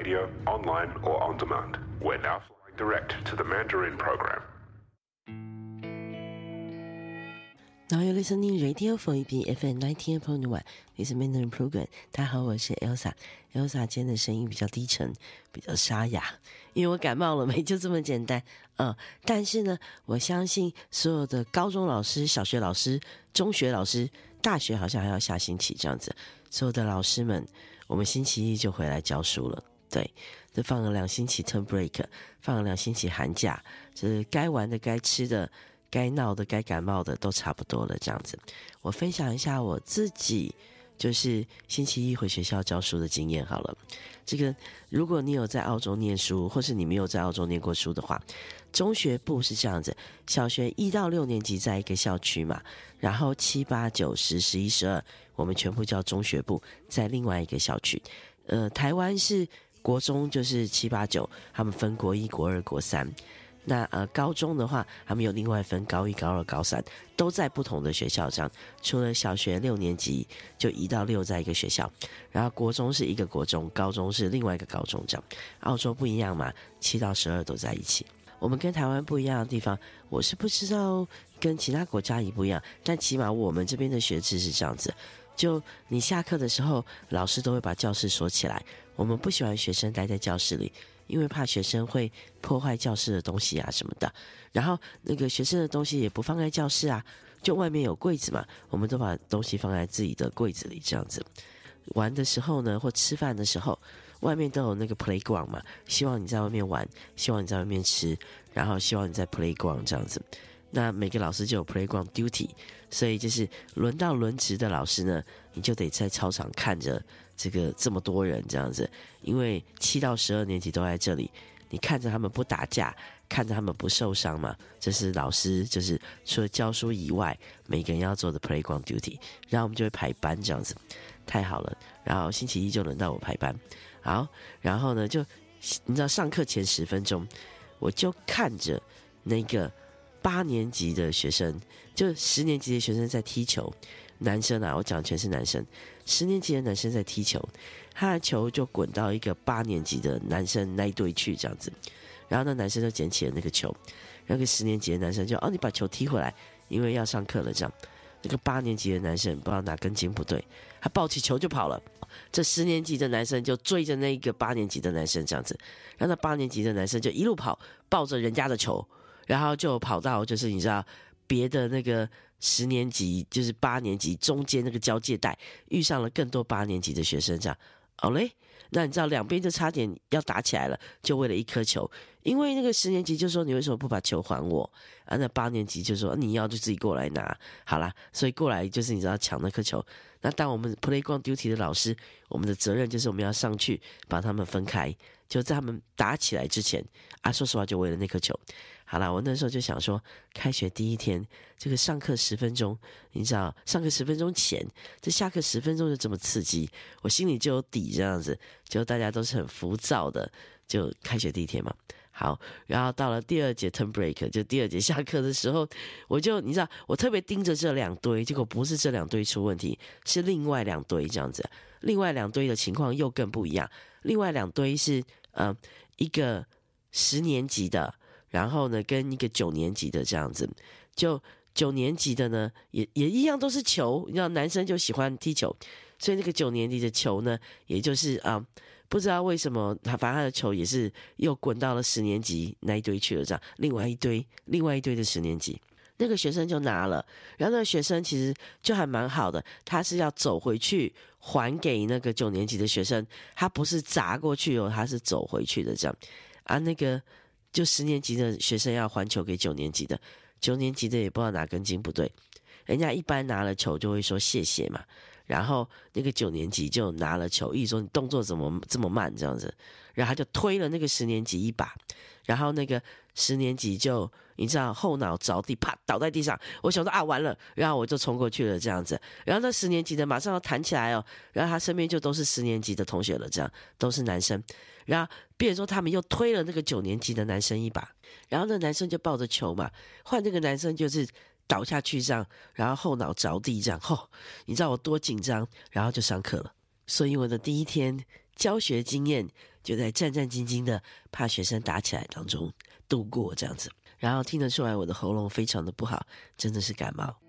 radio, online, or on demand. We're now flying direct to the Mandarin program. Now you're listening Radio for EB FM 98.1. This is Mandarin program. 大家好，我是 Elsa。Elsa 今天的声音比较低沉，比较沙哑，因为我感冒了没，就这么简单。但是呢，我相信所有的高中老师、小学老师、中学老师、大学好像还要下星期这样子，所有的老师们，我们星期一就回来教书了。对，就放了2星期 term break， 放了2星期寒假，就是该玩的、该吃的、该闹的、该感冒的都差不多了这样子。我分享一下我自己就是星期一回学校教书的经验好了。这个如果你有在澳洲念书，或是你没有在澳洲念过书的话，中学部是这样子，小学1到6年级在一个校区嘛，然后7、8、9、10、11、12我们全部叫中学部，在另外一个校区。台湾是国中就是7、8、9，他们分国1、国2、国3。那高中的话，他们有另外分高1、高2、高3，都在不同的学校这样。除了小学6年级就1到6在一个学校，然后国中是一个国中，高中是另外一个高中这样。澳洲不一样嘛，7到12都在一起。我们跟台湾不一样的地方，我是不知道跟其他国家也不一样，但起码我们这边的学制是这样子。就你下课的时候，老师都会把教室锁起来，我们不喜欢学生待在教室里，因为怕学生会破坏教室的东西啊什么的。然后那个学生的东西也不放在教室啊，就外面有柜子嘛，我们都把东西放在自己的柜子里这样子。玩的时候呢，或吃饭的时候，外面都有那个 playground 嘛，希望你在外面玩，希望你在外面吃，然后希望你在 playground 这样子。那每个老师就有 playground duty， 所以就是轮到轮值的老师呢，你就得在操场看着这么多人这样子，因为7到12年级都在这里，你看着他们不打架，看着他们不受伤嘛，这是老师就是除了教书以外，每个人要做的 playground duty， 然后我们就会排班这样子，太好了。然后星期一就轮到我排班，好，然后呢就你知道上课前10分钟，我就看着那个8年级的学生，就10年级的学生在踢球，男生啊，我讲全是男生，10年级的男生在踢球，他的球就滚到一个8年级的男生那一队去这样子，然后那男生就捡起了那个球，那个10年级的男生就你把球踢回来，因为要上课了这样。那个8年级的男生不知道哪根筋不对，他抱起球就跑了，这10年级的男生就追着那个8年级的男生这样子，然后那8年级的男生就一路跑，抱着人家的球，然后就跑到就是你知道别的那个10年级就是8年级中间那个交界带，遇上了更多8年级的学生这样。好嘞，那你知道两边就差点要打起来了，就为了一颗球，因为那个10年级就说你为什么不把球还我啊？那8年级就说你要就自己过来拿，好啦，所以过来就是你知道抢那颗球。那当我们 playground duty 的老师，我们的责任就是我们要上去把他们分开，就在他们打起来之前说实话就为了那颗球。好啦，我那时候就想说，开学第一天，这个上课10分钟，你知道，上课10分钟前，这下课10分钟就这么刺激，我心里就有底这样子，就大家都是很浮躁的，就开学第一天嘛。好，然后到了第2节 term break， 就第2节下课的时候，我就你知道，我特别盯着这2堆，结果不是这2堆出问题，是另外2堆这样子。另外2堆的情况又更不一样，另外2堆是一个10年级的。然后呢，跟一个9年级的这样子，就9年级的呢，也一样都是球，你知道男生就喜欢踢球，所以那个9年级的球呢，也就是不知道为什么反正他的球也是又滚到了10年级那一堆去了，这样另外一堆的10年级。那个学生就拿了，然后那个学生其实就还蛮好的，他是要走回去还给那个9年级的学生，他不是砸过去他是走回去的这样那个就10年级的学生要还球给9年级的，9年级的也不知道哪根筋不对，人家一般拿了球就会说谢谢嘛，然后那个9年级就拿了球，一直说你动作怎么这么慢这样子，然后他就推了那个10年级一把，然后那个10年级就你知道后脑着地，啪倒在地上，我想说完了，然后我就冲过去了这样子，然后那10年级的马上要弹起来然后他身边就都是10年级的同学了，这样都是男生，然后比如说他们又推了那个9年级的男生一把，然后那男生就抱着球嘛，换那个男生就是倒下去这样，然后后脑着地这样，你知道我多紧张，然后就上课了。 所以我的第一天教学经验就在战战兢兢的怕学生打起来当中度过这样子。然后听得出来我的喉咙非常的不好，真的是感冒。